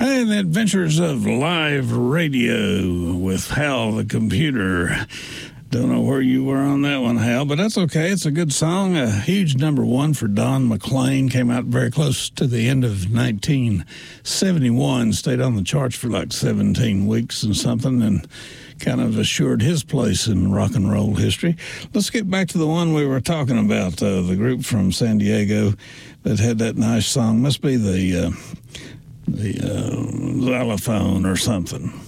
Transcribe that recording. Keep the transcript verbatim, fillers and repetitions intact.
Hey, the adventures of live radio with Hal the computer. Don't know where you were on that one, Hal, but that's okay. It's a good song. A huge number one for Don McLean. Came out very close to the end of nineteen seventy-one. Stayed on the charts for like seventeen weeks and something, and kind of assured his place in rock and roll history. Let's get back to the one we were talking about, uh, the group from San Diego that had that nice song. Must be the uh, the uh, xylophone or something.